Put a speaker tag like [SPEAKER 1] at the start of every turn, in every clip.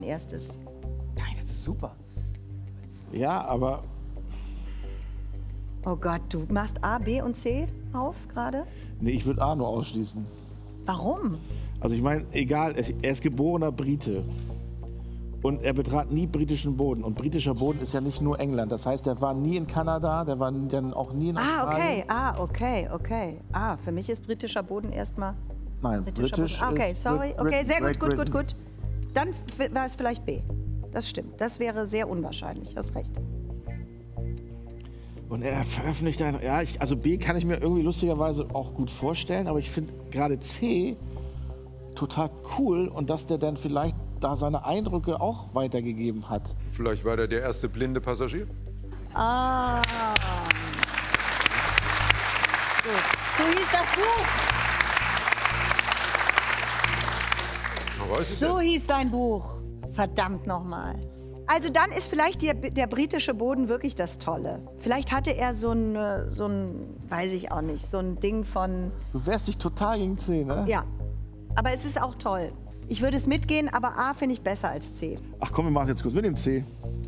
[SPEAKER 1] erstes.
[SPEAKER 2] Nein, das ist super.
[SPEAKER 3] Ja, aber...
[SPEAKER 1] Oh Gott, du machst A, B und C auf gerade?
[SPEAKER 3] Nee, ich würde A nur ausschließen.
[SPEAKER 1] Warum?
[SPEAKER 3] Also ich meine, egal, er ist geborener Brite. Und er betrat nie britischen Boden. Und britischer Boden ist ja nicht nur England. Das heißt, er war nie in Kanada, der war dann auch nie in Australien.
[SPEAKER 1] Okay. Für mich ist britischer Boden erstmal...
[SPEAKER 3] Nein, britisch
[SPEAKER 1] Boden. Okay,
[SPEAKER 3] ist
[SPEAKER 1] sorry. Okay, sehr
[SPEAKER 3] Great
[SPEAKER 1] gut. Dann war es vielleicht B. Das stimmt. Das wäre sehr unwahrscheinlich. Hast recht.
[SPEAKER 3] Und er veröffentlicht ein... Ja, also B kann ich mir irgendwie lustigerweise auch gut vorstellen. Aber ich finde gerade C total cool. Und dass der dann vielleicht da seine Eindrücke auch weitergegeben hat.
[SPEAKER 4] Vielleicht war der erste blinde Passagier?
[SPEAKER 1] Ah. So hieß das Buch. So hieß sein Buch. Verdammt nochmal. Also dann ist vielleicht der britische Boden wirklich das Tolle. Vielleicht hatte er so ein, weiß ich auch nicht, so ein Ding von...
[SPEAKER 3] Du wehrst dich total gegen C, ne?
[SPEAKER 1] Ja, aber es ist auch toll. Ich würde es mitgehen, aber A finde ich besser als C.
[SPEAKER 3] Ach komm, wir machen jetzt kurz. Wir nehmen C.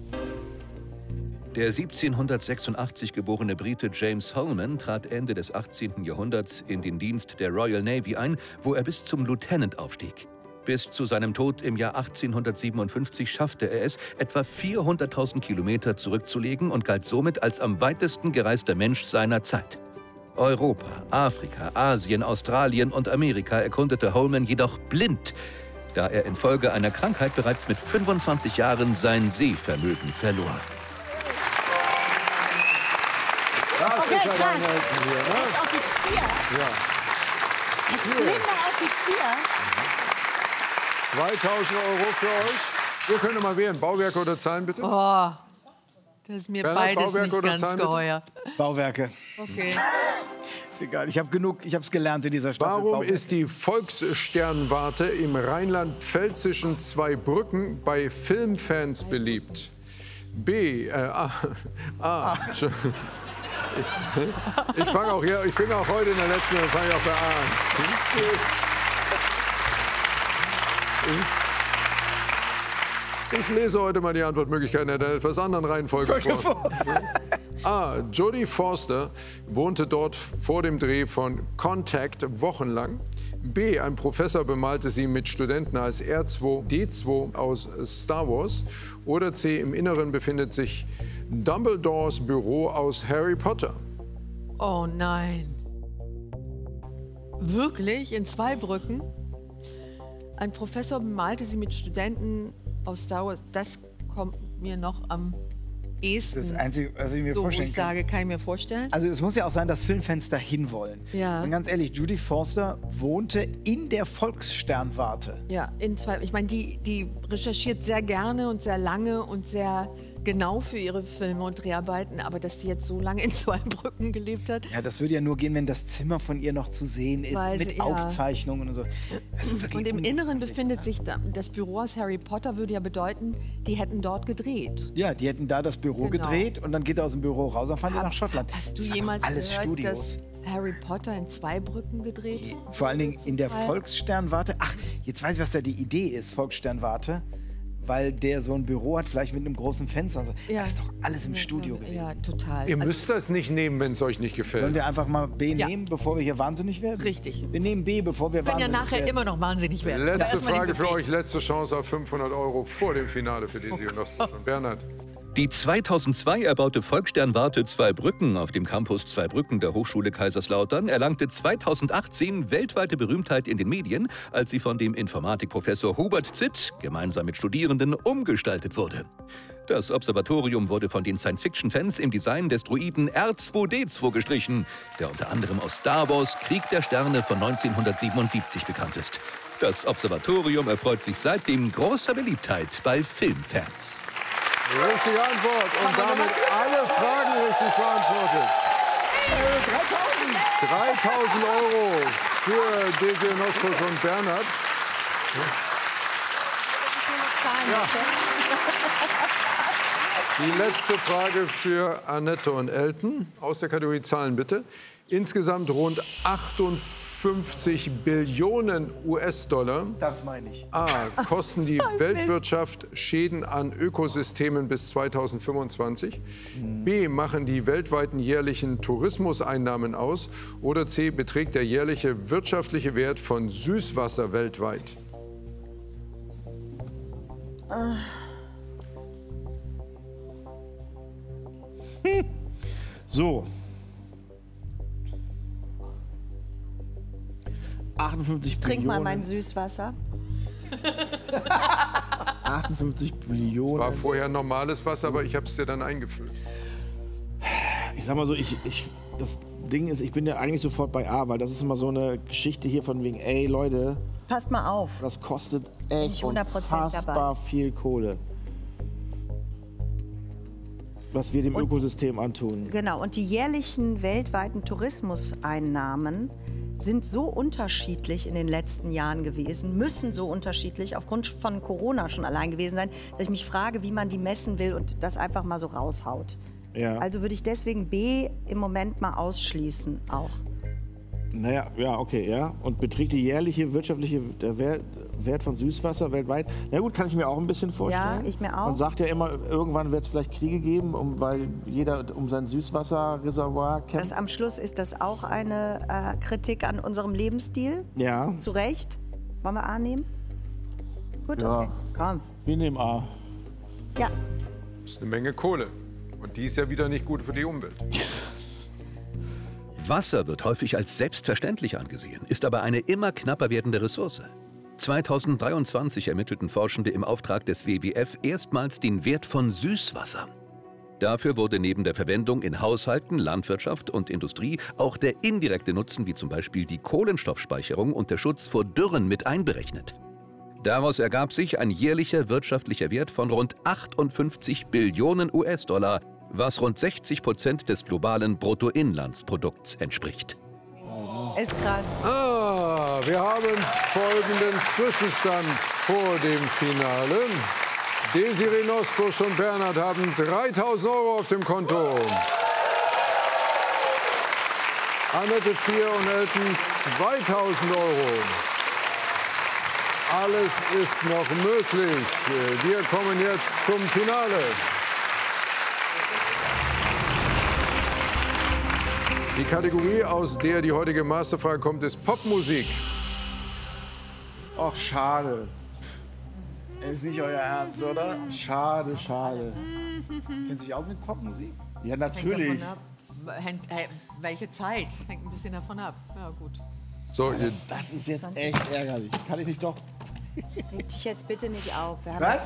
[SPEAKER 5] Der 1786 geborene Brite James Holman trat Ende des 18. Jahrhunderts in den Dienst der Royal Navy ein, wo er bis zum Lieutenant aufstieg. Bis zu seinem Tod im Jahr 1857 schaffte er es, etwa 400.000 Kilometer zurückzulegen und galt somit als am weitesten gereister Mensch seiner Zeit. Europa, Afrika, Asien, Australien und Amerika erkundete Holman jedoch blind, da er infolge einer Krankheit bereits mit 25 Jahren sein Sehvermögen verlor.
[SPEAKER 4] Das
[SPEAKER 1] Okay,
[SPEAKER 4] ist ja
[SPEAKER 1] krass.
[SPEAKER 4] deine Eltern hier, ne?
[SPEAKER 1] Als Offizier,
[SPEAKER 4] Ja.
[SPEAKER 1] als blinder Offizier.
[SPEAKER 4] 2.000 € für euch. Wir können mal wählen. Bauwerke oder Zahlen, bitte?
[SPEAKER 6] Oh, das ist mir
[SPEAKER 4] Bernhard,
[SPEAKER 6] beides
[SPEAKER 4] Bauwerke
[SPEAKER 6] nicht
[SPEAKER 4] oder
[SPEAKER 6] ganz
[SPEAKER 4] Zahlen, bitte?
[SPEAKER 6] geheuer.
[SPEAKER 2] Bauwerke.
[SPEAKER 6] Okay.
[SPEAKER 2] Ist egal, ich habe genug, ich habe es gelernt in dieser Staffel.
[SPEAKER 4] Warum
[SPEAKER 2] Bauwerke.
[SPEAKER 4] ist die Volkssternwarte im rheinland-pfälzischen Zweibrücken bei Filmfans beliebt? B. Ich fange auch, ich bin auch heute in der letzten, dann fange ich auch bei A an. Ich lese heute mal die Antwortmöglichkeiten in einer etwas anderen Reihenfolge vor. A. Jodie Foster wohnte dort vor dem Dreh von Contact wochenlang. B. Ein Professor bemalte sie mit Studenten als R2-D2 aus Star Wars. Oder C. Im Inneren befindet sich Dumbledores Büro aus Harry Potter.
[SPEAKER 6] Oh nein. Wirklich? In Zweibrücken? Ein Professor bemalte sie mit Studenten aus Star Wars. Das kommt mir noch am ehesten.
[SPEAKER 2] Das Einzige, was ich mir
[SPEAKER 6] so, wo
[SPEAKER 2] vorstellen
[SPEAKER 6] ich
[SPEAKER 2] kann.
[SPEAKER 6] sage, kann ich mir vorstellen.
[SPEAKER 2] Also es muss ja auch sein, dass Filmfans dahin wollen.
[SPEAKER 6] Ja.
[SPEAKER 2] Und ganz ehrlich, Jodie Foster wohnte in der Volkssternwarte.
[SPEAKER 6] Ja, ich meine, die recherchiert sehr gerne und sehr lange und sehr genau für ihre Filme und Dreharbeiten, aber dass die jetzt so lange in Zweibrücken gelebt hat.
[SPEAKER 2] Ja, das würde ja nur gehen, wenn das Zimmer von ihr noch zu sehen ist, mit Aufzeichnungen und so.
[SPEAKER 6] Und im Inneren befindet sich das Büro aus Harry Potter, würde ja bedeuten, die hätten dort gedreht.
[SPEAKER 2] Ja, die hätten da das Büro gedreht und dann geht er aus dem Büro raus und fahren die nach Schottland.
[SPEAKER 6] Hast du
[SPEAKER 2] Das war
[SPEAKER 6] jemals
[SPEAKER 2] alles
[SPEAKER 6] gehört,
[SPEAKER 2] Studios.
[SPEAKER 6] dass Harry Potter in Zweibrücken gedreht?
[SPEAKER 2] Vor allen Dingen in der Volkssternwarte. Ach, jetzt weiß ich, was da die Idee ist, Volkssternwarte. Weil der so ein Büro hat, vielleicht mit einem großen Fenster. Also, das ist doch alles im Studio gewesen.
[SPEAKER 6] Ja, total.
[SPEAKER 4] Ihr müsst das nicht nehmen, wenn es euch nicht gefällt.
[SPEAKER 2] Sollen wir einfach mal B nehmen, bevor wir hier wahnsinnig werden?
[SPEAKER 6] Richtig.
[SPEAKER 2] Wir nehmen B, bevor wir
[SPEAKER 6] Wenn ja
[SPEAKER 2] wahnsinnig
[SPEAKER 6] nachher
[SPEAKER 2] werden.
[SPEAKER 6] immer noch wahnsinnig werden.
[SPEAKER 4] Letzte Frage für euch, letzte Chance auf 500 € vor dem Finale für die Sion Ostbusch und Bernhard.
[SPEAKER 5] Die 2002 erbaute Volkssternwarte Zweibrücken auf dem Campus Zweibrücken der Hochschule Kaiserslautern erlangte 2018 weltweite Berühmtheit in den Medien, als sie von dem Informatikprofessor Hubert Zitt gemeinsam mit Studierenden umgestaltet wurde. Das Observatorium wurde von den Science-Fiction-Fans im Design des Droiden R2-D2 gestrichen, der unter anderem aus Star Wars Krieg der Sterne von 1977 bekannt ist. Das Observatorium erfreut sich seitdem großer Beliebtheit bei Filmfans.
[SPEAKER 4] Richtige Antwort und damit alle Fragen richtig beantwortet. 3.000 € für Sion Ostbusch und Bernhard. Die letzte Frage für Annette und Elton aus der Kategorie Zahlen bitte. Insgesamt rund 58 Billionen US-Dollar.
[SPEAKER 2] Das meine ich.
[SPEAKER 4] A. Kosten die Weltwirtschaft Schäden an Ökosystemen bis 2025. B. Machen die weltweiten jährlichen Tourismuseinnahmen aus. Oder C. Beträgt der jährliche wirtschaftliche Wert von Süßwasser weltweit?
[SPEAKER 3] So. 58
[SPEAKER 1] Trink mal
[SPEAKER 3] Billionen.
[SPEAKER 1] mein Süßwasser.
[SPEAKER 3] 58 Billionen.
[SPEAKER 4] Es war vorher normales Wasser, aber ich habe es dir dann eingefüllt.
[SPEAKER 3] Ich sag mal so, das Ding ist, ich bin ja eigentlich sofort bei A, weil das ist immer so eine Geschichte hier von wegen, ey Leute,
[SPEAKER 1] Passt mal auf.
[SPEAKER 3] das kostet
[SPEAKER 1] ich
[SPEAKER 3] echt
[SPEAKER 1] 100%
[SPEAKER 3] unfassbar viel Kohle. Was wir dem Ökosystem antun.
[SPEAKER 1] Genau, und die jährlichen weltweiten Tourismuseinnahmen sind so unterschiedlich in den letzten Jahren gewesen, müssen so unterschiedlich aufgrund von Corona schon allein gewesen sein, dass ich mich frage, wie man die messen will und das einfach mal so raushaut.
[SPEAKER 3] Ja.
[SPEAKER 1] Also würde ich deswegen B im Moment mal ausschließen auch.
[SPEAKER 3] Naja, ja, okay, ja. Und beträgt die jährliche wirtschaftliche Wert von Süßwasser weltweit? Na gut, kann ich mir auch ein bisschen vorstellen.
[SPEAKER 1] Ja, ich mir auch.
[SPEAKER 3] Man sagt ja immer, irgendwann wird es vielleicht Kriege geben, weil jeder um sein Süßwasserreservoir kämpft.
[SPEAKER 1] Am Schluss ist das auch eine Kritik an unserem Lebensstil.
[SPEAKER 3] Ja.
[SPEAKER 1] Zu Recht. Wollen wir A nehmen? Gut,
[SPEAKER 3] Ja.
[SPEAKER 1] okay. Komm.
[SPEAKER 3] Wir nehmen A.
[SPEAKER 1] Ja.
[SPEAKER 4] Das ist eine Menge Kohle. Und die ist ja wieder nicht gut für die Umwelt.
[SPEAKER 5] Wasser wird häufig als selbstverständlich angesehen, ist aber eine immer knapper werdende Ressource. 2023 ermittelten Forschende im Auftrag des WWF erstmals den Wert von Süßwasser. Dafür wurde neben der Verwendung in Haushalten, Landwirtschaft und Industrie auch der indirekte Nutzen, wie zum Beispiel die Kohlenstoffspeicherung und der Schutz vor Dürren, mit einberechnet. Daraus ergab sich ein jährlicher wirtschaftlicher Wert von rund 58 Billionen US-Dollar, was rund 60% des globalen Bruttoinlandsprodukts entspricht.
[SPEAKER 1] Ist krass.
[SPEAKER 4] Wir haben folgenden Zwischenstand vor dem Finale. Desiree Nosbusch und Bernhard haben 3.000 € auf dem Konto. Annette Frier und Elton 2.000 €. Alles ist noch möglich. Wir kommen jetzt zum Finale. Die Kategorie, aus der die heutige Masterfrage kommt, ist Popmusik.
[SPEAKER 3] Ach, schade.
[SPEAKER 2] Ist nicht euer Ernst, oder?
[SPEAKER 3] Schade, schade.
[SPEAKER 2] Kennt sich aus mit Popmusik?
[SPEAKER 3] Ja, natürlich.
[SPEAKER 6] Welche Zeit? Hängt ein bisschen davon ab. Ja, gut.
[SPEAKER 4] So,
[SPEAKER 3] Das ist jetzt echt ärgerlich. Kann ich nicht doch...
[SPEAKER 1] Leg dich jetzt bitte nicht auf. Wir haben
[SPEAKER 2] Was?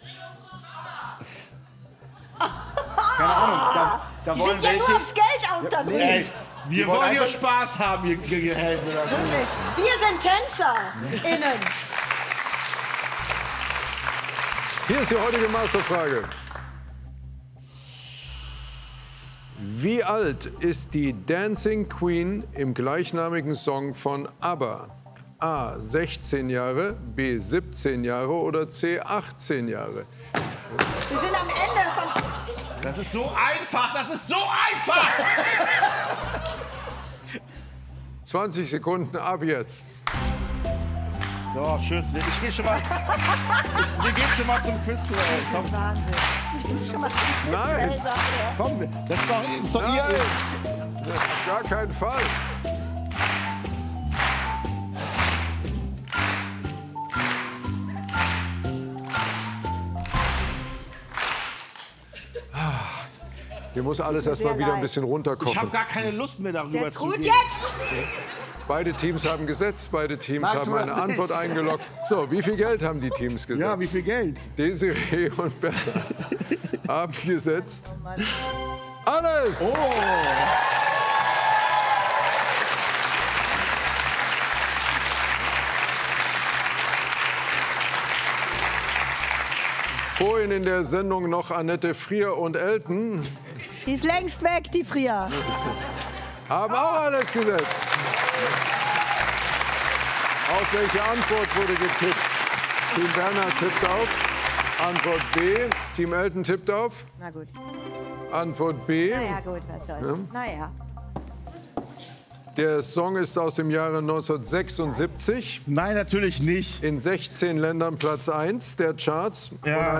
[SPEAKER 2] Keine Ahnung. Da
[SPEAKER 1] Die
[SPEAKER 2] wollen
[SPEAKER 1] sind ja nur
[SPEAKER 2] welche...
[SPEAKER 1] aufs Geld aus da drüben.
[SPEAKER 3] Echt? Wir
[SPEAKER 2] wollen
[SPEAKER 3] wollen ja
[SPEAKER 2] einfach-
[SPEAKER 3] Spaß haben, ihr Gehälter.
[SPEAKER 1] Wirklich. Wir sind Tänzer innen.
[SPEAKER 4] hier ist die heutige Masterfrage. Wie alt ist die Dancing Queen im gleichnamigen Song von ABBA? A. 16 Jahre, B. 17 Jahre oder C. 18 Jahre?
[SPEAKER 1] Wir sind am Ende von...
[SPEAKER 3] Das ist so einfach, das ist so einfach!
[SPEAKER 4] 20 Sekunden ab jetzt.
[SPEAKER 3] So, tschüss. Ich geh schon mal. Wir gehen schon mal zum Quiz. Komm,
[SPEAKER 1] Wahnsinn. Das ist schon mal
[SPEAKER 4] Nein.
[SPEAKER 3] komm. Das ist doch
[SPEAKER 4] Nein,
[SPEAKER 3] ihr.
[SPEAKER 4] auf gar keinen Fall. Hier muss alles erst mal wieder ein bisschen
[SPEAKER 3] Ich habe
[SPEAKER 4] runterkochen.
[SPEAKER 3] gar keine Lust mehr darüber
[SPEAKER 1] Jetzt
[SPEAKER 3] zu
[SPEAKER 1] gut
[SPEAKER 3] gehen.
[SPEAKER 1] jetzt!
[SPEAKER 4] Beide Teams haben gesetzt, beide Teams
[SPEAKER 2] Sag,
[SPEAKER 4] haben
[SPEAKER 2] du
[SPEAKER 4] eine
[SPEAKER 2] hast
[SPEAKER 4] Antwort
[SPEAKER 2] nicht.
[SPEAKER 4] eingeloggt. So, wie viel Geld haben die Teams gesetzt?
[SPEAKER 3] Ja, wie viel Geld?
[SPEAKER 4] Desiree und Bernhard haben gesetzt. Alles!
[SPEAKER 3] Oh.
[SPEAKER 4] Vorhin in der Sendung noch Annette Frier und Elton
[SPEAKER 1] Die ist längst weg, die Frier.
[SPEAKER 4] haben auch alles gesetzt. Auf welche Antwort wurde getippt? Team Bernhard tippt auf Antwort B. Team Elton tippt auf.
[SPEAKER 1] Na gut.
[SPEAKER 4] Antwort B.
[SPEAKER 1] Na ja, gut, was soll's.
[SPEAKER 4] Ja.
[SPEAKER 1] Naja.
[SPEAKER 4] Der Song ist aus dem Jahre 1976.
[SPEAKER 3] Nein, natürlich nicht.
[SPEAKER 4] In 16 Ländern Platz 1 der Charts.
[SPEAKER 3] Ja.
[SPEAKER 4] Und